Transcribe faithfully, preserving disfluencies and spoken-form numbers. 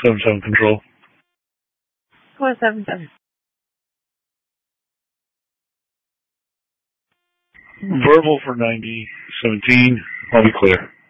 seven seven control. four seven seven. Verbal for ninety seventeen. I'll be clear.